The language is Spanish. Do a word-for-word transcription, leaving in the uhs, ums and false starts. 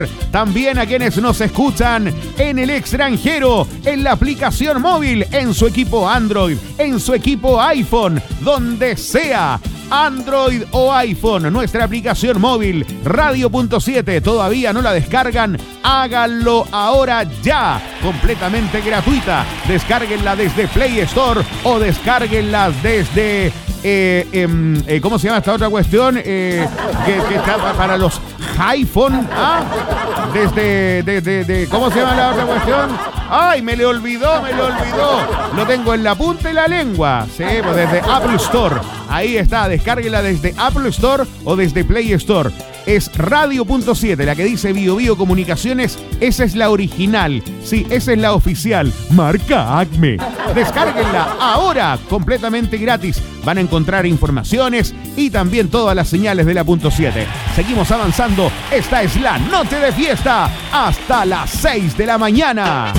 También a quienes nos escuchan en el extranjero, en la aplicación móvil, en su equipo Android, en su equipo iPhone, donde sea. Android o iPhone, nuestra aplicación móvil, Radio punto siete, ¿todavía no la descargan? Háganlo ahora ya, completamente gratuita. Descárguenla desde Play Store o descárguenla desde... Eh, eh, eh, ¿Cómo se llama esta otra cuestión? Eh, que, que está para los iPhone. ¿Ah? Desde... De, de, de, ¿Cómo se llama la otra cuestión? ¡Ay, me le olvidó, me le olvidó! Lo tengo en la punta y la lengua. Sí, pues desde Apple Store. Ahí está, descárguela desde Apple Store o desde Play Store. Es Radio punto siete, la que dice Bio Bio Comunicaciones. Esa es la original. Sí, esa es la oficial. Marca Acme. Descárguenla ahora, completamente gratis. Van a encontrar informaciones y también todas las señales de la punto siete. Seguimos avanzando. Esta es la Noche de Fiesta. Hasta las seis de la mañana.